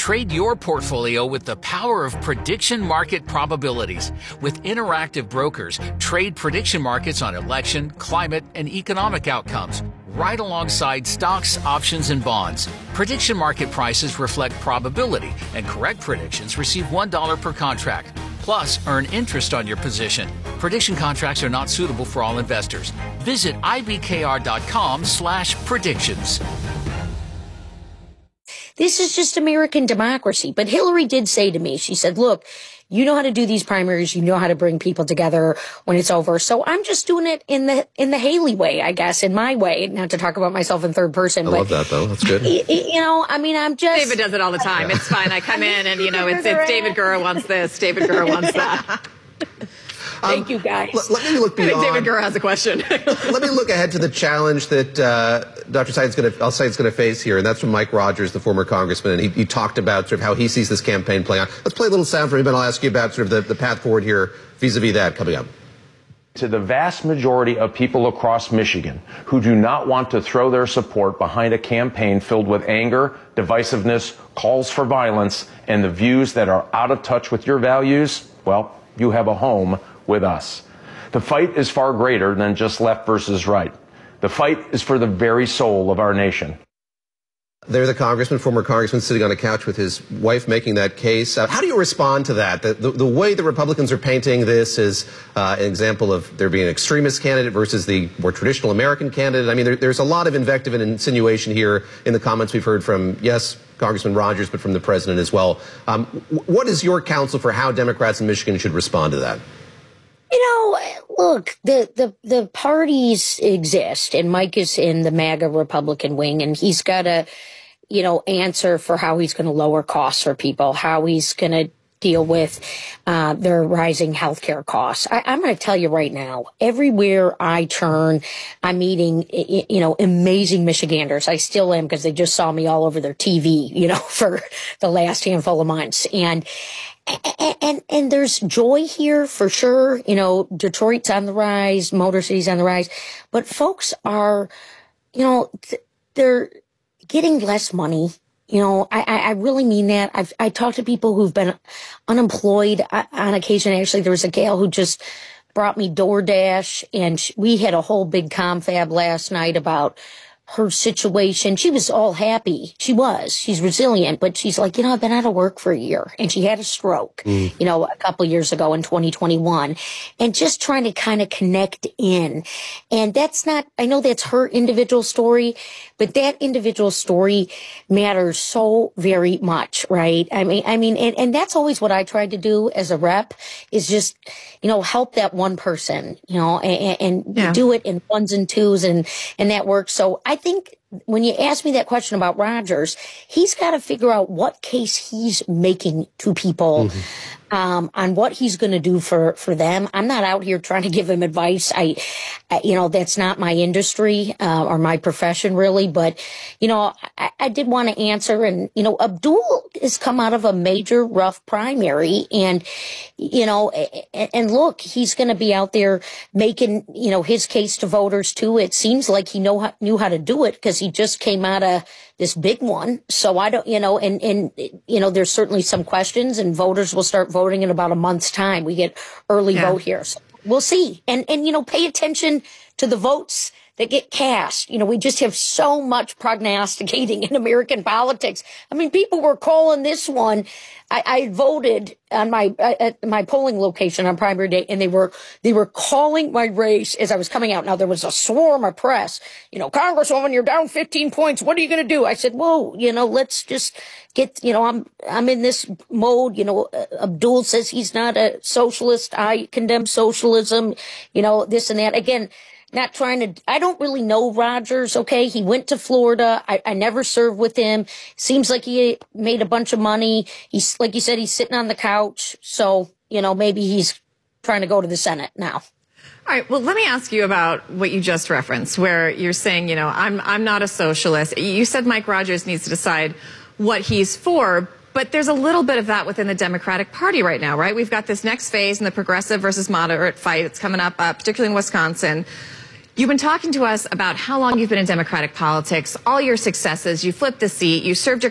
Trade your portfolio with the power of prediction market probabilities. With Interactive Brokers, trade prediction markets on election, climate, and economic outcomes, right alongside stocks, options, and bonds. Prediction market prices reflect probability, and correct predictions receive $1 per contract. Plus, earn interest on your position. Prediction contracts are not suitable for all investors. Visit ibkr.com/predictions. This is just American democracy. But Hillary did say to me, she said, look, you know how to do these primaries. You know how to bring people together when it's over. So I'm just doing it in the Haley way, I guess, in my way, not to talk about myself in third person. I love that, though. That's good. I'm just... David does it all the time. It's fine. I come in and, it's David Gura wants this. David Gura wants that. Thank you, guys. Let me look beyond. David Gura has a question. Let me look ahead to the challenge that Dr. Said's going to face here, and that's from Mike Rogers, the former congressman, and he talked about sort of how he sees this campaign playing out. Let's play a little sound from him, and I'll ask you about sort of the path forward here vis-a-vis that coming up. To the vast majority of people across Michigan who do not want to throw their support behind a campaign filled with anger, divisiveness, calls for violence, and the views that are out of touch with your values, well, you have a home with us. The fight is far greater than just left versus right. The fight is for the very soul of our nation. There's a congressman, former congressman, sitting on a couch with his wife making that case. How do you respond to that? The way the Republicans are painting this is an example of there being an extremist candidate versus the more traditional American candidate. I mean, there's a lot of invective and insinuation here in the comments we've heard from, yes, Congressman Rogers, but from the president as well. What is your counsel for how Democrats in Michigan should respond to that? Look, the parties exist, and Mike is in the MAGA Republican wing, and he's got to, answer for how he's going to lower costs for people, how he's going to deal with their rising healthcare costs. I'm going to tell you right now, everywhere I turn, I'm meeting, amazing Michiganders. I still am, because they just saw me all over their TV, for the last handful of months. And there's joy here for sure. Detroit's on the rise, Motor City's on the rise, but folks are, they're getting less money. I really mean that. I talked to people who've been unemployed on occasion. Actually, there was a gal who just brought me DoorDash, and we had a whole big confab last night about her situation. She was all happy. She's resilient, but she's like, I've been out of work for a year, and she had a stroke, a couple years ago in 2021, and just trying to kind of connect in. And I know that's her individual story, but that individual story matters so very much, right? I mean, and that's always what I tried to do as a rep, is just, help that one person, and do it in ones and twos, and that works. So I think when you ask me that question about Rogers, he's got to figure out what case he's making to people, on what he's going to do for them. I'm not out here trying to give him advice. That's not my industry, or my profession really, but, I did want to answer, and, Abdul has come out of a major rough primary, and, and look, he's going to be out there making, his case to voters too. It seems like he knew how to do it, because he just came out of this big one. So I don't, there's certainly some questions, and voters will start voting in about a month's time. We get early vote here. So we'll see. And pay attention to the votes that get cast. We just have so much prognosticating in American politics. I mean, people were calling this one. I voted on my polling location on primary day, and they were calling my race as I was coming out. Now, there was a swarm of press. Congresswoman, you're down 15 points. What are you going to do? I said, whoa, let's just get, I'm in this mode. Abdul says he's not a socialist. I condemn socialism, this and that. Again, I don't really know Rogers, okay? He went to Florida. I never served with him. Seems like he made a bunch of money. He's, like you said, he's sitting on the couch. So, maybe he's trying to go to the Senate now. All right. Well, let me ask you about what you just referenced, where you're saying, I'm not a socialist. You said Mike Rogers needs to decide what he's for. But there's a little bit of that within the Democratic Party right now, right? We've got this next phase in the progressive versus moderate fight. It's coming up, particularly in Wisconsin. You've been talking to us about how long you've been in Democratic politics, all your successes. You flipped the seat. You served your